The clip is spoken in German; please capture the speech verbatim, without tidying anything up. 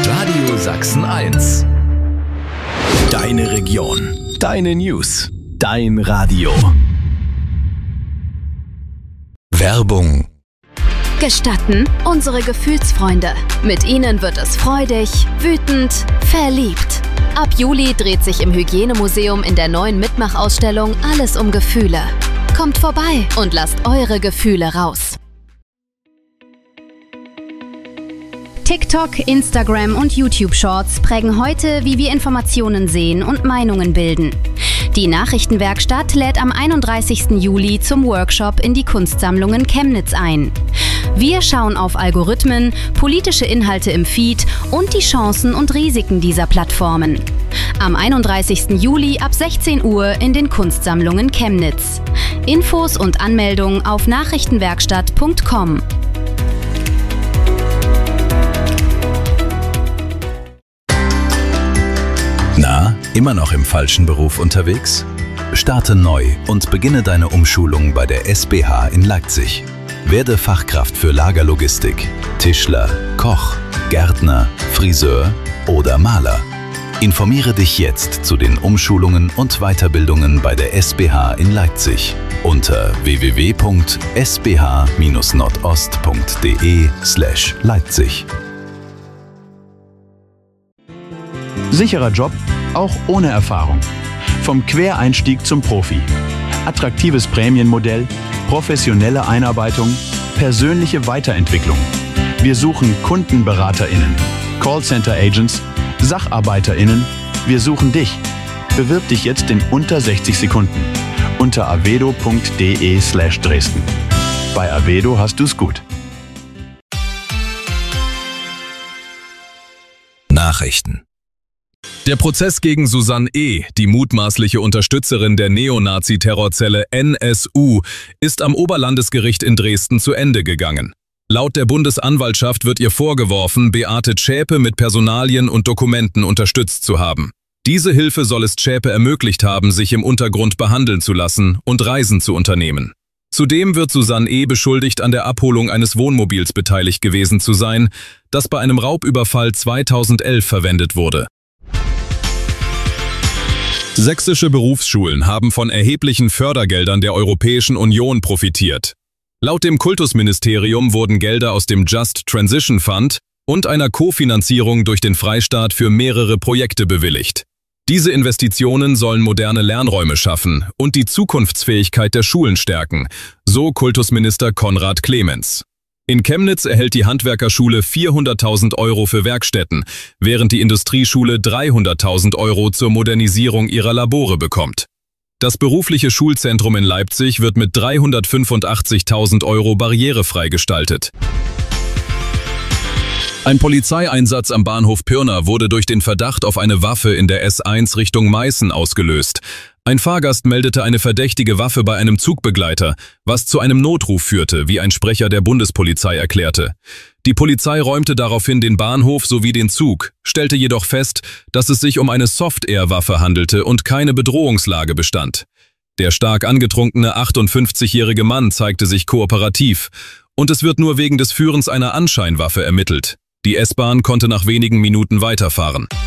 Radio Sachsen eins. Deine Region, deine News, dein Radio. Werbung. Gestatten, unsere Gefühlsfreunde. Mit ihnen wird es freudig, wütend, verliebt. Ab Juli dreht sich im Hygienemuseum in der neuen Mitmachausstellung alles um Gefühle. Kommt vorbei und lasst eure Gefühle raus. TikTok, Instagram und YouTube-Shorts prägen heute, wie wir Informationen sehen und Meinungen bilden. Die Nachrichtenwerkstatt lädt am einunddreißigsten Juli zum Workshop in die Kunstsammlungen Chemnitz ein. Wir schauen auf Algorithmen, politische Inhalte im Feed und die Chancen und Risiken dieser Plattformen. Am einunddreißigsten Juli ab sechzehn Uhr in den Kunstsammlungen Chemnitz. Infos und Anmeldung auf nachrichtenwerkstatt punkt com. Na, immer noch im falschen Beruf unterwegs? Starte neu und beginne deine Umschulung bei der S B H in Leipzig. Werde Fachkraft für Lagerlogistik, Tischler, Koch, Gärtner, Friseur oder Maler. Informiere dich jetzt zu den Umschulungen und Weiterbildungen bei der S B H in Leipzig unter w w w punkt s b h dash nordost punkt d e slash Leipzig. Sicherer Job, auch ohne Erfahrung. Vom Quereinstieg zum Profi. Attraktives Prämienmodell, professionelle Einarbeitung, persönliche Weiterentwicklung. Wir suchen KundenberaterInnen, Callcenter-Agents, SacharbeiterInnen. Wir suchen dich. Bewirb dich jetzt in unter sechzig Sekunden unter avedo punkt d e slash Dresden. Bei Avedo hast du's gut. Nachrichten. Der Prozess gegen Susanne E., die mutmaßliche Unterstützerin der Neonazi-Terrorzelle N S U, ist am Oberlandesgericht in Dresden zu Ende gegangen. Laut der Bundesanwaltschaft wird ihr vorgeworfen, Beate Zschäpe mit Personalien und Dokumenten unterstützt zu haben. Diese Hilfe soll es Zschäpe ermöglicht haben, sich im Untergrund behandeln zu lassen und Reisen zu unternehmen. Zudem wird Susanne E. beschuldigt, an der Abholung eines Wohnmobils beteiligt gewesen zu sein, das bei einem Raubüberfall zweitausendelf verwendet wurde. Sächsische Berufsschulen haben von erheblichen Fördergeldern der Europäischen Union profitiert. Laut dem Kultusministerium wurden Gelder aus dem Just Transition Fund und einer Kofinanzierung durch den Freistaat für mehrere Projekte bewilligt. Diese Investitionen sollen moderne Lernräume schaffen und die Zukunftsfähigkeit der Schulen stärken, so Kultusminister Konrad Clemens. In Chemnitz erhält die Handwerkerschule vierhunderttausend Euro für Werkstätten, während die Industrieschule dreihunderttausend Euro zur Modernisierung ihrer Labore bekommt. Das berufliche Schulzentrum in Leipzig wird mit dreihundertfünfundachtzigtausend Euro barrierefrei gestaltet. Ein Polizeieinsatz am Bahnhof Pirna wurde durch den Verdacht auf eine Waffe in der S eins Richtung Meißen ausgelöst. Ein Fahrgast meldete eine verdächtige Waffe bei einem Zugbegleiter, was zu einem Notruf führte, wie ein Sprecher der Bundespolizei erklärte. Die Polizei räumte daraufhin den Bahnhof sowie den Zug, stellte jedoch fest, dass es sich um eine Soft-Air-Waffe handelte und keine Bedrohungslage bestand. Der stark angetrunkene achtundfünfzigjährige Mann zeigte sich kooperativ und es wird nur wegen des Führens einer Anscheinwaffe ermittelt. Die S-Bahn konnte nach wenigen Minuten weiterfahren.